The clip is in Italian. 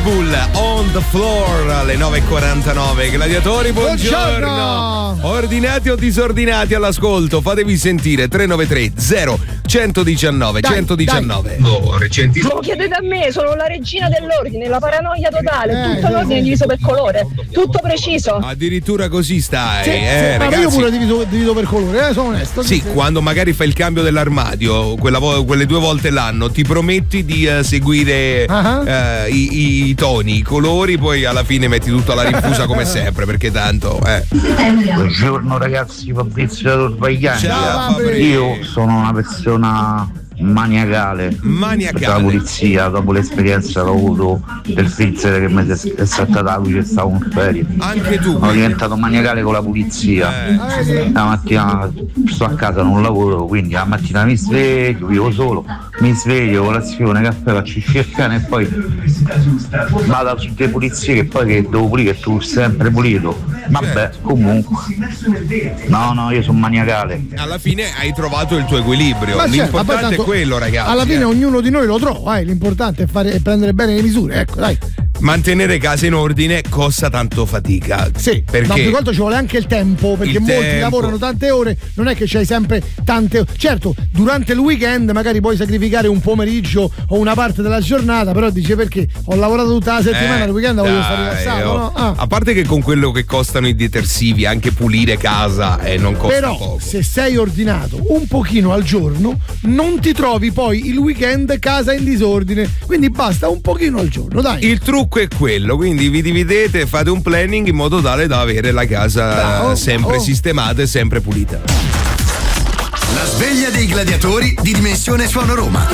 Pitbull, On the Floor, alle 9.49. Gladiatori, buongiorno. Ordinati o disordinati all'ascolto? Fatevi sentire. 393 0 119 119. Lo chiedete a me, sono la regina dell'ordine, la paranoia totale, tutto l'ordine diviso per colore, tutto preciso. Addirittura così stai, sì, ragazzi. Ma io pure divido per colore, sono onesto. Sì, quando magari fai il cambio dell'armadio, quelle 2 volte l'anno, ti prometti di seguire i toni, i colori, poi alla fine metti tutto alla rinfusa come sempre, perché tanto. Buongiorno ragazzi, Fabrizio da Torvagliani. Io sono una persona maniacale per la pulizia. Dopo l'esperienza che ho avuto del freezer che mi è saltata la luce, stavo in ferie. Anche tu sono diventato maniacale con la pulizia. La mattina sto a casa, non lavoro, quindi la mattina mi sveglio, vivo solo, mi sveglio, colazione, caffè, faccio il cane e poi vado a tutte le pulizie che poi che devo pulire, che tu sempre pulito. Vabbè, comunque no, io sono maniacale. Alla fine hai trovato il tuo equilibrio. Ma l'importante è quello, ragazzi. Alla fine ognuno di noi lo trova, l'importante è prendere bene le misure, ecco, dai. Mantenere casa in ordine costa tanto fatica. Sì, perché più che altro ci vuole anche il tempo, perché molti lavorano tante ore, non è che c'hai sempre tante ore. Certo, durante il weekend magari puoi sacrificare un pomeriggio o una parte della giornata, però dice perché ho lavorato tutta la settimana, il weekend voglio stare rilassato, no? A parte che con quello che costano i detersivi, anche pulire casa non costa però, poco. se sei ordinato un pochino al giorno, non ti trovi poi il weekend casa in disordine, quindi basta un pochino al giorno, dai. Il trucco è quello, quindi vi dividete, fate un planning in modo tale da avere la casa sempre sistemata e sempre pulita. La sveglia dei gladiatori di Dimensione Suono Roma.